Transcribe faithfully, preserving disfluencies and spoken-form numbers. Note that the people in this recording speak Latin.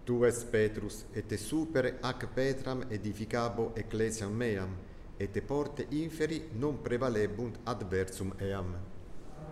Tu es Petrus, et te supere ac Petram edificabo ecclesiam meam, et te porte inferi non prevalebunt adversum eam.